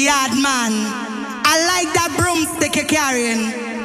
yard man. I like that broomstick you're carrying.